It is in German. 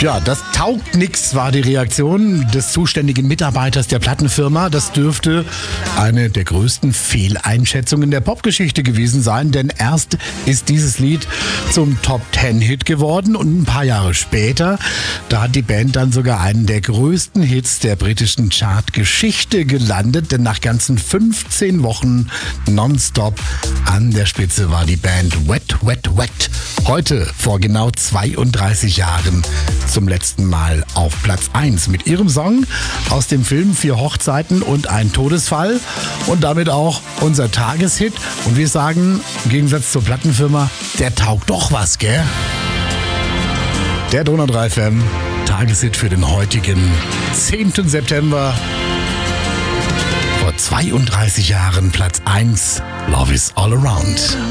Ja, das taugt nix, war die Reaktion des zuständigen Mitarbeiters der Plattenfirma. Das dürfte eine der größten Fehleinschätzungen der Popgeschichte gewesen sein, denn erst ist dieses Lied zum Top-10-Hit geworden und ein paar Jahre später, da hat die Band dann sogar einen der größten Hits der britischen Chartgeschichte gelandet, denn nach ganzen 15 Wochen nonstop an der Spitze war die Band Wet, Wet, Wet. Heute, vor genau 32 Jahren, zum letzten Mal auf Platz 1 mit ihrem Song aus dem Film 4 Hochzeiten und ein Todesfall und damit auch unser Tageshit. Und wir sagen, im Gegensatz zur Plattenfirma, der taugt doch was, gell? Der Donau 3 FM Tageshit für den heutigen 10. September. Vor 32 Jahren Platz 1, Love is All Around.